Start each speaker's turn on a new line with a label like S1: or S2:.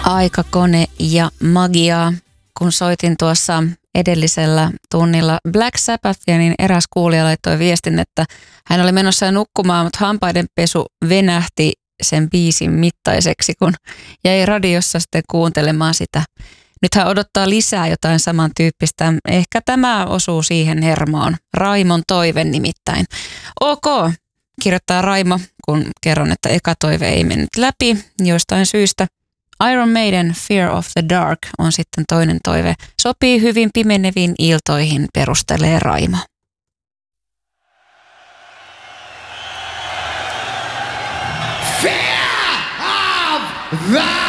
S1: Aikakone ja magiaa. Kun soitin tuossa edellisellä tunnilla Black Sabbathia, niin eräs kuulija laittoi viestin, että hän oli menossa jo nukkumaan, mutta hampaidenpesu venähti sen biisin mittaiseksi, kun jäi radiossa sitten kuuntelemaan sitä. Nyt hän odottaa lisää jotain samantyyppistä. Ehkä tämä osuu siihen hermoon. Raimon toive nimittäin. Ok, kirjoittaa Raimo, kun kerron, että eka toive ei mennyt läpi jostain syystä. Iron Maiden Fear of the Dark on sitten toinen toive. Sopii hyvin pimeneviin iltoihin, perustelee Raimo.
S2: Fear of the